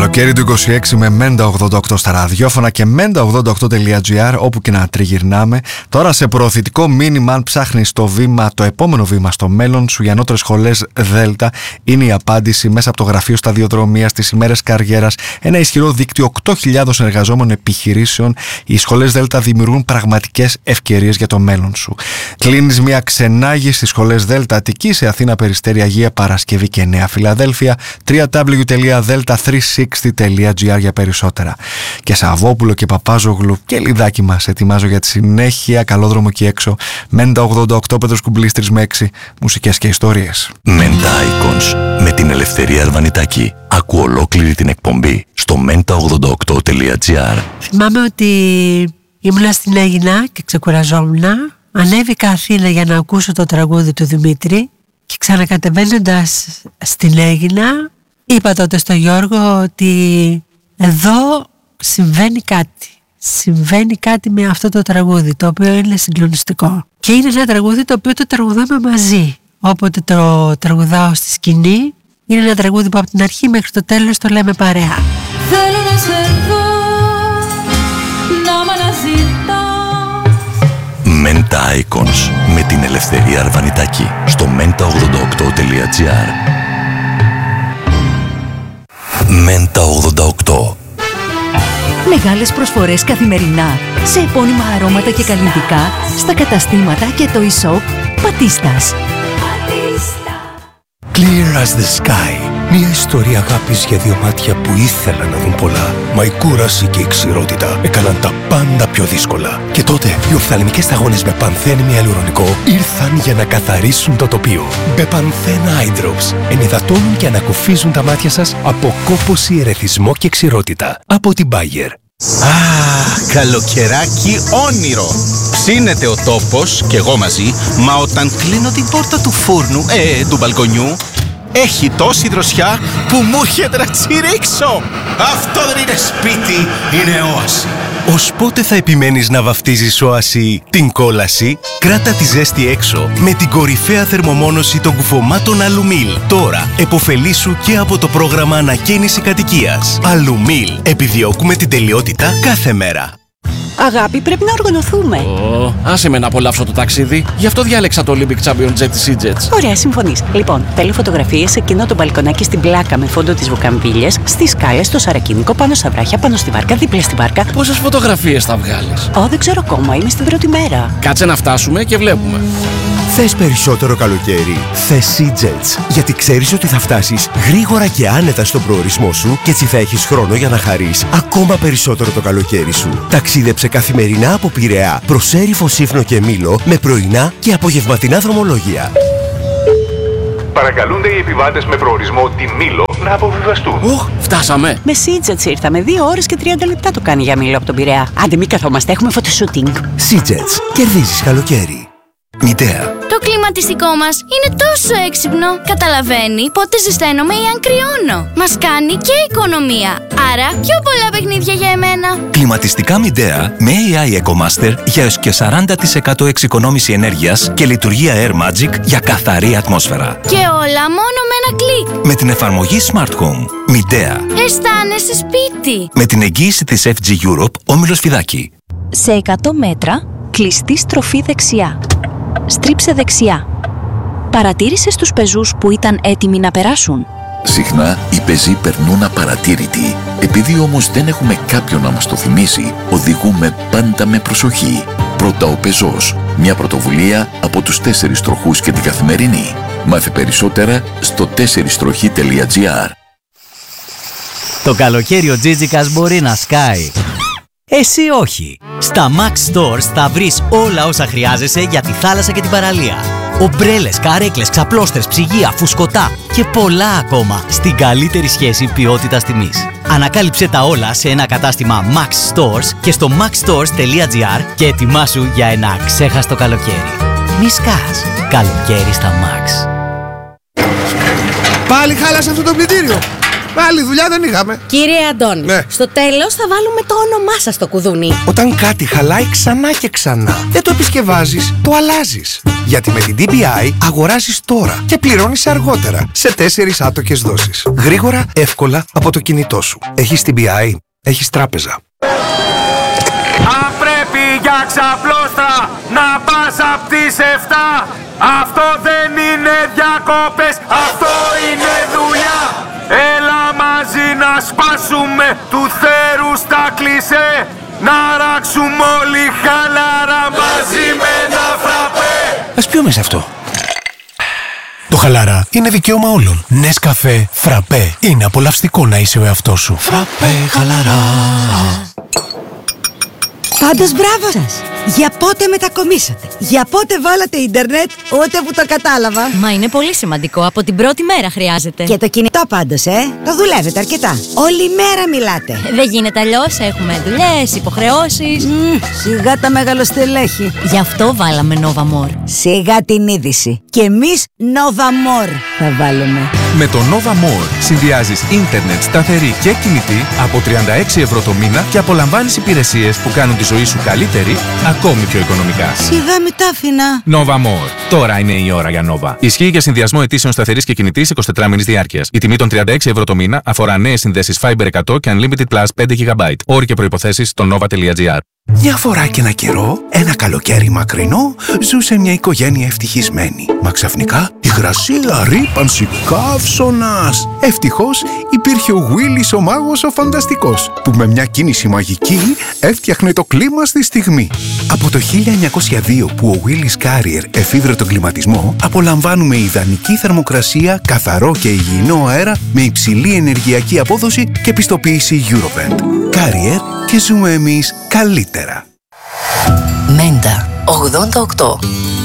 Καλοκαίρι του 26 με Μέντα 88 στα ραδιόφωνα και Μέντα88.gr, όπου και να τριγυρνάμε. Τώρα σε προωθητικό μήνυμα, αν ψάχνεις το επόμενο βήμα στο μέλλον σου για ανώτερες σχολές Δέλτα, είναι η απάντηση μέσα από το Γραφείο Σταδιοδρομίας, τις ημέρες καριέρας, ένα ισχυρό δίκτυο 8.000 εργαζόμενων επιχειρήσεων. Οι σχολές Δέλτα δημιουργούν πραγματικές ευκαιρίες για το μέλλον σου. Κλείνεις μια ξενάγη στις σχολές Δέλτα Αττική σε Αθήνα, Περιστέρι, Αγία Παρασκευή και Νέα Φιλαδέλφια. www.delta360.gr για περισσότερα. Και Σαββόπουλο και Παπάζογλου και Λιδάκι μας ετοιμάζω για τη συνέχεια. Καλό δρόμο εκεί έξω. Μέντα 88, Πέτρος Κουμπλής 3 με 6, μουσικές και ιστορίες. Μέντα Icons με την Ελευθερία Αρβανιτάκη. Άκου ολόκληρη την εκπομπή στο menta88.gr. Θυμάμαι ότι ήμουνα στην Αίγινα και ξεκουραζόμουν. Ανέβηκα Αθήνα για να ακούσω το τραγούδι του Δημήτρη και ξανακατεβαίνοντας στην Αίγινα είπα τότε στο Γιώργο ότι εδώ συμβαίνει κάτι. Συμβαίνει κάτι με αυτό το τραγούδι, το οποίο είναι συγκλονιστικό. Και είναι ένα τραγούδι το οποίο το τραγουδάμε μαζί. Όποτε το τραγουδάω στη σκηνή, είναι ένα τραγούδι που από την αρχή μέχρι το τέλος το λέμε παρέα. Θέλω να σε δω, να μ' αναζητάς. Μέντα Icons με την Ελευθερία Αρβανιτάκη στο menta88.gr. Μέντα 88. Μεγάλες προσφορές καθημερινά σε επώνυμα αρώματα και καλλιτικά στα καταστήματα και το e-shop Πατίστας. Clear as the sky. Μια ιστορία αγάπης για δύο μάτια που ήθελαν να δουν πολλά. Μα η κούραση και η ξηρότητα έκαναν τα πάντα πιο δύσκολα. Και τότε οι οφθαλμικές σταγόνες με πανθένη ιαλουρονικό ήρθαν για να καθαρίσουν το τοπίο. Μπεπανθένα Eye Drops ενυδατώνουν και ανακουφίζουν τα μάτια σας από κόπωση, ερεθισμό και ξηρότητα. Από την Bayer. Καλοκαιράκι όνειρο. Ψήνεται ο τόπος και εγώ μαζί, μα όταν κλείνω την πόρτα του φούρνου, του μπαλκονιού, έχει τόση δροσιά που μου έρχεται να τσιρίξω. Αυτό δεν είναι σπίτι, είναι όαση. Ως πότε θα επιμένεις να βαφτίζεις όαση την κόλαση? Κράτα τη ζέστη έξω με την κορυφαία θερμομόνωση των κουφωμάτων Αλουμίλ. Τώρα εποφελήσου και από το πρόγραμμα ανακαίνιση κατοικίας. Αλουμίλ. Επιδιώκουμε την τελειότητα κάθε μέρα. Αγάπη, πρέπει να οργανωθούμε. Άσε με να απολαύσω το ταξίδι. Γι' αυτό διάλεξα το Olympic Champion Jet της EasyJet. Ωραία, συμφωνείς. Λοιπόν, θέλω φωτογραφίες σε εκείνο το μπαλκονάκι στην πλάκα με φόντο τις βουκαμβίλιες, στις σκάλες, στο σαρακίνικο, πάνω στα βράχια, πάνω στη βάρκα, δίπλα στη βάρκα. Πόσες φωτογραφίες θα βγάλεις? Δεν ξέρω ακόμα, είμαι στην πρώτη μέρα. Κάτσε να φτάσουμε και βλέπουμε. Θες περισσότερο καλοκαίρι? Θες EasyJet. Γιατί ξέρεις ότι θα φτάσεις γρήγορα και άνετα στον προορισμό σου και έτσι θα έχεις χρόνο για να χαρείς ακόμα περισσότερο το καλοκαίρι σου. Ταξίδεψε καθημερινά από Πειραιά προς Έριφο, Σύφνο και Μήλο με πρωινά και απογευματινά δρομολόγια. Παρακαλούνται οι επιβάτες με προορισμό τη Μήλο να αποβιβαστούν. Φτάσαμε. Με EasyJet ήρθαμε. 2 ώρες και 30 λεπτά το κάνει για Μήλο από τον Πειραιά. Άντε, μην καθόμαστε, έχουμε φωτοσούτινγκ. EasyJet. Κερδίζεις καλοκαίρι. Μητέα. Το κλιματιστικό μας είναι τόσο έξυπνο. Καταλαβαίνει πότε ζεσταίνομαι ή αν κρυώνω. Μας κάνει και οικονομία. Άρα πιο πολλά παιχνίδια για εμένα. Κλιματιστικά Μητέα με AI EcoMaster για έως και 40% εξοικονόμηση ενέργειας και λειτουργία Air Magic για καθαρή ατμόσφαιρα. Και όλα μόνο με ένα κλικ. Με την εφαρμογή Smart Home. Μητέα. Αισθάνεσαι σπίτι. Με την εγγύηση της FG Europe, Όμιλος Φιδάκη. Σε 100 μέτρα, κλειστή στροφή δεξιά. Στρίψε δεξιά. Παρατήρησες τους πεζούς που ήταν έτοιμοι να περάσουν? Συχνά οι πεζοί περνούν απαρατήρητοι. Επειδή όμως δεν έχουμε κάποιον να μας το θυμίσει, οδηγούμε πάντα με προσοχή. Πρώτα ο πεζός. Μια πρωτοβουλία από τους 4 τροχούς και την Καθημερινή. Μάθε περισσότερα στο 4stροχή.gr. Το καλοκαίρι ο Τζίτζικας μπορεί να σκάει. Εσύ όχι. Στα Max Stores θα βρεις όλα όσα χρειάζεσαι για τη θάλασσα και την παραλία. Ομπρέλες, καρέκλες, ξαπλώστρες, ψυγεία, φουσκωτά και πολλά ακόμα στην καλύτερη σχέση ποιότητας τιμής. Ανακάλυψε τα όλα σε ένα κατάστημα Max Stores και στο maxstores.gr και ετοιμάσου για ένα αξέχαστο καλοκαίρι. Μη σκάς. Καλοκαίρι στα Max. Πάλι χάλασε αυτό το πλυντήριο. Άλλη δουλειά δεν είχαμε. Κύριε Αντώνη, ναι. Στο τέλος θα βάλουμε το όνομά σας στο κουδούνι. Όταν κάτι χαλάει ξανά και ξανά, δεν το επισκευάζεις, το αλλάζεις. Γιατί με την DBI αγοράζεις τώρα και πληρώνεις αργότερα σε 4 άτοκες δόσεις. Γρήγορα, εύκολα από το κινητό σου. Έχεις DBI, έχεις τράπεζα. Αν πρέπει για ξαπλώστρα να πας απ' τις 7, αυτό δεν είναι διακόπες, αυτό είναι δουλειά. Έλα μαζί να σπάσουμε του θέρου στα κλισέ, να ράξουμε όλοι χαλαρά μαζί με ένα φραπέ. Ας πιούμε σε αυτό. Το χαλαρά είναι δικαίωμα όλων. Νεσκαφέ, φραπέ. Είναι απολαυστικό να είσαι ο εαυτός σου. Φραπέ χαλαρά. Πάντως μπράβο σας! Για πότε μετακομίσατε? Για πότε βάλατε ίντερνετ? Ούτε που το κατάλαβα. Μα είναι πολύ σημαντικό, από την πρώτη μέρα χρειάζεται. Και το κινητό πάντως, το δουλεύετε αρκετά. Όλη μέρα μιλάτε. Δεν γίνεται αλλιώς, έχουμε δουλειές, υποχρεώσεις. Σιγά τα μεγαλοστελέχη. Γι' αυτό βάλαμε Nova More. Σιγά την είδηση. Και εμείς Nova More θα βάλουμε. Με το Nova More συνδυάζεις ίντερνετ σταθερή και κινητή από 36 ευρώ το μήνα και απολαμβάνεις υπηρεσίες που κάνουν τη ζωή σου καλύτερη, ακόμη πιο οικονομικά. Σιγά μην τα άφηνα. Nova More. Τώρα είναι η ώρα για Nova. Ισχύει για συνδυασμό αιτήσεων σταθερής και κινητής 24 μήνες διάρκειας. Η τιμή των 36 ευρώ το μήνα αφορά νέες συνδέσεις Fiber 100 και Unlimited Plus 5 GB. Όροι και προϋποθέσεις στο nova.gr. Μια φορά και ένα καιρό, ένα καλοκαίρι μακρινό, ζούσε μια οικογένεια ευτυχισμένη. Μα ξαφνικά υγρασία, ρύπανση, καύσωνας. Ευτυχώς υπήρχε ο Willis ο μάγος ο φανταστικός, που με μια κίνηση μαγική έφτιαχνε το κλίμα στη στιγμή. Από το 1902 που ο Willis Carrier εφήβρε τον κλιματισμό, απολαμβάνουμε ιδανική θερμοκρασία, καθαρό και υγιεινό αέρα με υψηλή ενεργειακή απόδοση και πιστοποίηση Eurovent. Carrier, και ζούμε εμείς καλύτερα. Μέντα 88.